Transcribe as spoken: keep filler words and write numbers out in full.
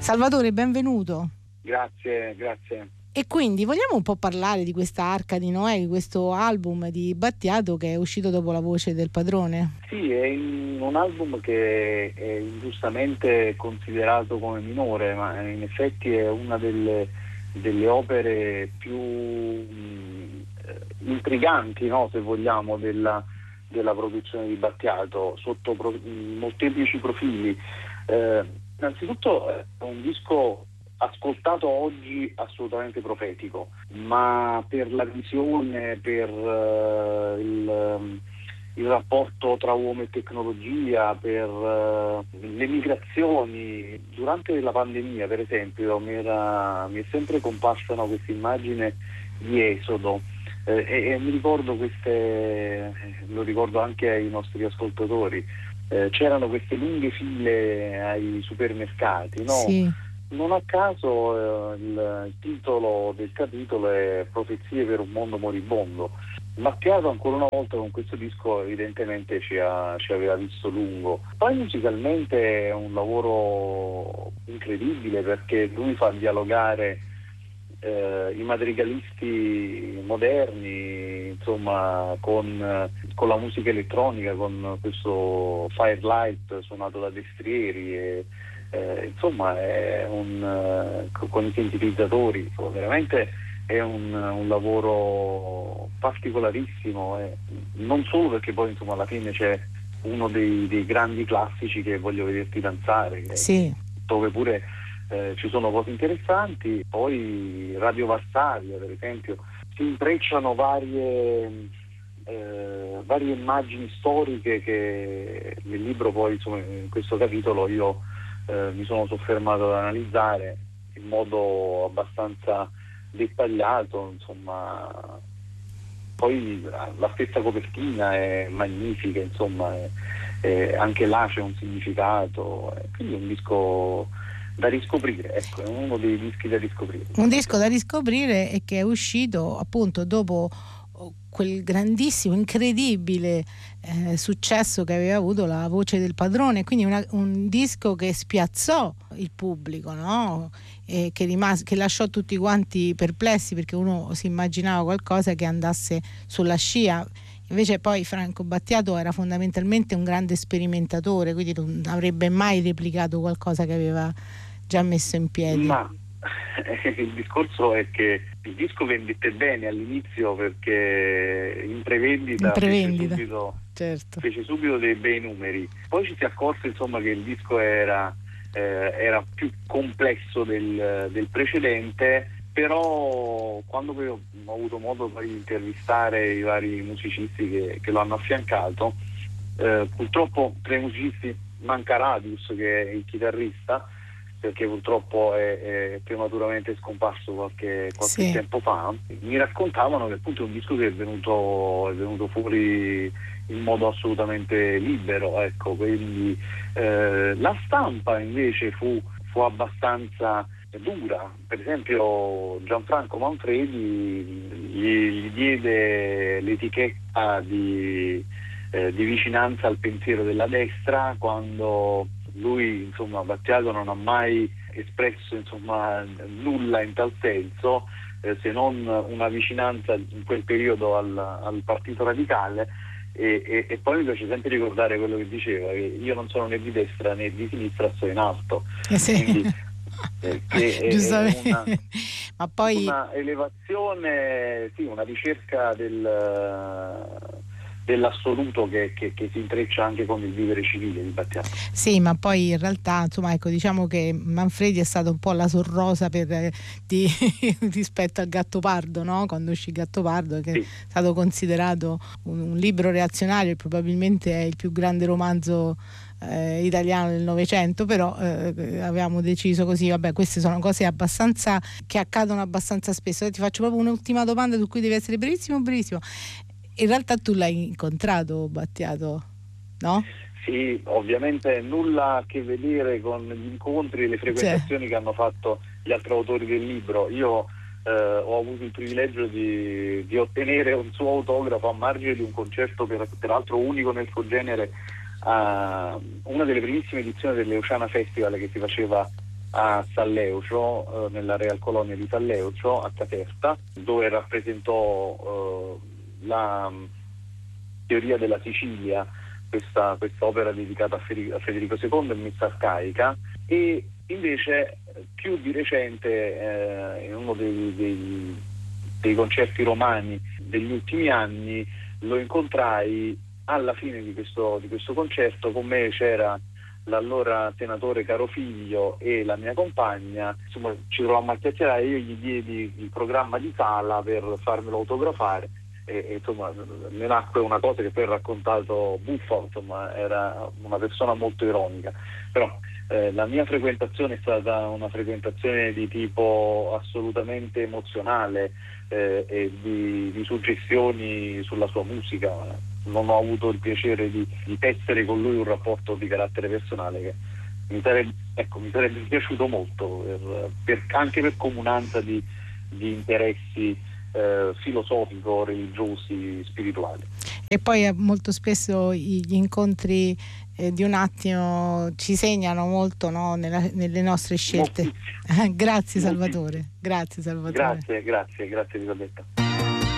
Salvatore, benvenuto. Grazie, grazie. E quindi vogliamo un po' parlare di questa Arca di Noè, di questo album di Battiato che è uscito dopo La voce del padrone? Sì, è un album che è ingiustamente considerato come minore, ma in effetti è una delle, delle opere più mh, intriganti, no, se vogliamo, della, della produzione di Battiato, sotto pro, molteplici profili. Eh, innanzitutto è un disco ascoltato oggi assolutamente profetico, ma per la visione, per uh, il, il rapporto tra uomo e tecnologia, per uh, le migrazioni. Durante la pandemia, per esempio, mi, era, mi è sempre comparsa no, questa immagine di esodo eh, e, e mi ricordo queste, lo ricordo anche ai nostri ascoltatori, eh, c'erano queste lunghe file ai supermercati, no? Sì. Non a caso eh, il, il titolo del capitolo è Profezie per un mondo moribondo. Battiato ancora una volta con questo disco evidentemente ci, ha, ci aveva visto lungo. Poi musicalmente è un lavoro incredibile perché lui fa dialogare eh, i madrigalisti moderni, insomma, con, con la musica elettronica, con questo Firelight suonato da destrieri e Eh, insomma è un uh, con i sintetizzatori, veramente è un, un lavoro particolarissimo, eh. Non solo perché poi insomma alla fine c'è uno dei, dei grandi classici che Voglio vederti danzare, che, sì. dove pure eh, ci sono cose interessanti. Poi Radio Varsavia, per esempio, si intrecciano varie eh, varie immagini storiche che nel libro poi insomma in questo capitolo io Eh, mi sono soffermato ad analizzare in modo abbastanza dettagliato, insomma. Poi la stessa copertina è magnifica, insomma, è, è, anche là c'è un significato, è, quindi è un disco da riscoprire, ecco, è uno dei dischi da riscoprire. Un disco da riscoprire e che è uscito appunto dopo quel grandissimo, incredibile eh, successo che aveva avuto La voce del padrone, quindi una, un disco che spiazzò il pubblico, no? E che, rimase, che lasciò tutti quanti perplessi perché uno si immaginava qualcosa che andasse sulla scia. Invece poi Franco Battiato era fondamentalmente un grande sperimentatore, quindi non avrebbe mai replicato qualcosa che aveva già messo in piedi. Ma il discorso è che il disco vendette bene all'inizio perché in prevendita, in prevendita fece, subito, certo. fece subito dei bei numeri. Poi ci si accorse insomma che il disco era, eh, era più complesso del, del precedente, però quando poi ho avuto modo poi di intervistare i vari musicisti che, che lo hanno affiancato, eh, purtroppo tra i musicisti manca Radius, che è il chitarrista, perché purtroppo è, è prematuramente scomparso qualche, qualche sì. tempo fa. Mi raccontavano che appunto è un disco che è venuto, è venuto fuori in modo assolutamente libero, ecco, quindi eh, la stampa invece fu, fu abbastanza dura. Per esempio Gianfranco Manfredi gli, gli diede l'etichetta di, eh, di vicinanza al pensiero della destra, quando lui, insomma, Battiato non ha mai espresso insomma nulla in tal senso, eh, se non una vicinanza in quel periodo al, al Partito Radicale, e, e, e poi mi piace sempre ricordare quello che diceva, che io non sono né di destra né di sinistra, sto in alto. Eh sì. Quindi, eh, che è, giustamente. È una, ma poi una elevazione, sì, una ricerca del dell'assoluto che, che, che si intreccia anche con il vivere civile di Battiato. Sì, ma poi in realtà insomma ecco diciamo che Manfredi è stato un po' la sorrosa per, eh, di, rispetto al Gattopardo, no? Quando uscì Gattopardo, che sì. È stato considerato un, un libro reazionario e probabilmente è il più grande romanzo eh, italiano del Novecento, però eh, avevamo deciso così, vabbè, queste sono cose abbastanza che accadono abbastanza spesso. Ti faccio proprio un'ultima domanda su cui devi essere brevissimo, brevissimo. In realtà tu l'hai incontrato Battiato, no? Sì, ovviamente nulla a che vedere con gli incontri e le frequentazioni cioè. che hanno fatto gli altri autori del libro. Io eh, ho avuto il privilegio di, di ottenere un suo autografo a margine di un concerto per, peraltro unico nel suo genere, a una delle primissime edizioni dell'Euciana Festival che si faceva a Salleucio, eh, nella Real Colonia di Salleucio, a Caserta, dove rappresentò eh, la mh, teoria della Sicilia, questa opera dedicata a Federico, a Federico secondo in messa arcaica. E invece più di recente, eh, in uno dei, dei, dei concerti romani degli ultimi anni, lo incontrai alla fine di questo, di questo concerto. Con me c'era l'allora senatore Carofiglio e la mia compagna. Insomma, ci trovammo a chiacchierare e io gli diedi il programma di sala per farmelo autografare e, e insomma ne nacque una cosa che poi ho raccontato buffa. Insomma, era una persona molto ironica, però eh, la mia frequentazione è stata una frequentazione di tipo assolutamente emozionale, eh, e di, di suggestioni sulla sua musica. Non ho avuto il piacere di, di tessere con lui un rapporto di carattere personale che mi sarebbe, ecco, mi sarebbe piaciuto molto, per, per, anche per comunanza di, di interessi eh, filosofico-religiosi, spirituali. E poi molto spesso gli incontri eh, di un attimo ci segnano molto, no, nella, nelle nostre scelte. Grazie Salvatore. Grazie Salvatore. Grazie, grazie, grazie Elisabetta.